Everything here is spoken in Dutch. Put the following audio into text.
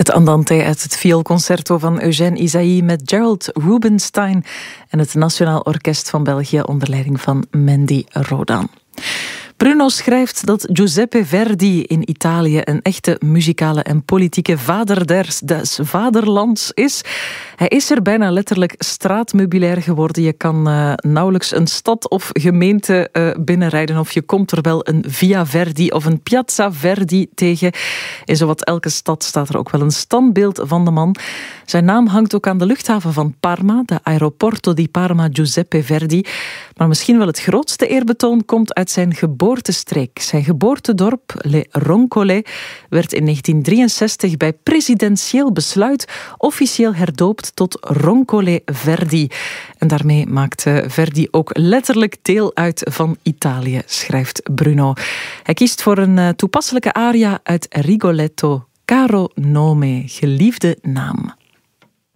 Het Andante uit het vioolconcerto van Eugène Ysaÿe met Gerald Rubinstein en het Nationaal Orkest van België onder leiding van Mandy Rodan. Bruno schrijft dat Giuseppe Verdi in Italië een echte muzikale en politieke vader des vaderlands is. Hij is er bijna letterlijk straatmeubilair geworden. Je kan nauwelijks een stad of gemeente binnenrijden of je komt er wel een Via Verdi of een Piazza Verdi tegen. In zowat elke stad staat er ook wel een standbeeld van de man. Zijn naam hangt ook aan de luchthaven van Parma, de Aeroporto di Parma Giuseppe Verdi. Maar misschien wel het grootste eerbetoon komt uit zijn geboortestreek. Zijn geboortedorp, Le Roncole, werd in 1963 bij presidentieel besluit officieel herdoopt tot Roncole Verdi. En daarmee maakt Verdi ook letterlijk deel uit van Italië, schrijft Bruno. Hij kiest voor een toepasselijke aria uit Rigoletto, Caro Nome, geliefde naam.